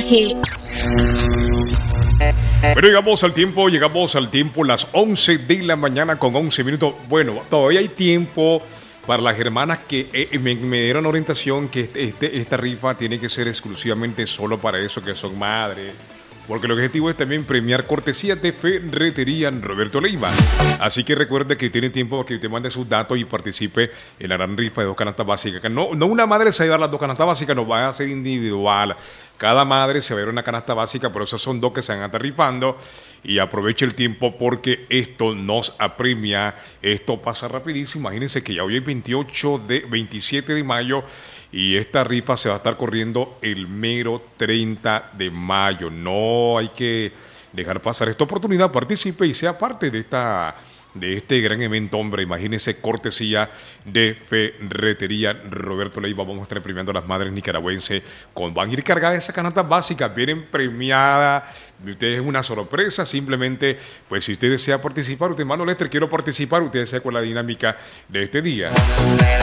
Jorge. Pero llegamos al tiempo, las 11 de la mañana con 11 minutos. Bueno, todavía hay tiempo para las hermanas que me dieron orientación que esta rifa tiene que ser exclusivamente solo para eso, que son madres. Porque el objetivo es también premiar cortesías de Ferretería Roberto Leiva. Así que recuerde que tiene tiempo para que usted mande sus datos y participe en la gran rifa de 2 canastas básicas. No una madre se va a llevar las 2 canastas básicas, no va a ser individual. Cada madre se va a llevar una canasta básica, pero esas son 2 que se van a estar rifando. Y aproveche el tiempo porque esto nos apremia. Esto pasa rapidísimo. Imagínense que ya hoy es 27 de mayo. Y esta rifa se va a estar corriendo el mero 30 de mayo. No hay que dejar pasar esta oportunidad. Participe y sea parte de este gran evento, hombre. Imagínense, cortesía de Ferretería Roberto Leiva. Vamos a estar premiando a las madres nicaragüenses. Van a ir cargadas esas canastas básicas. Vienen premiadas. Ustedes es una sorpresa. Simplemente, pues si usted desea participar, usted, hermano Lester, quiero participar. Usted desea con la dinámica de este día.